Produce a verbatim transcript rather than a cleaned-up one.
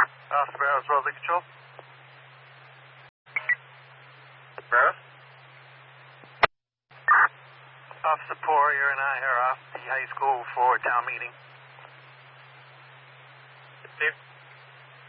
Officer Barrows, Rosie Control. Barrows? Officer Poirier and I are off the high school for town meeting. Steve?